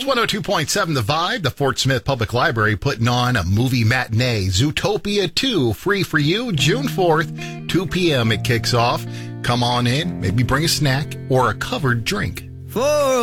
It's 102.7 The Vibe, the Fort Smith Public Library putting on a movie matinee. Zootopia 2, free for you, June 4th, 2 p.m. it kicks off. Come on in, maybe bring a snack or a covered drink. For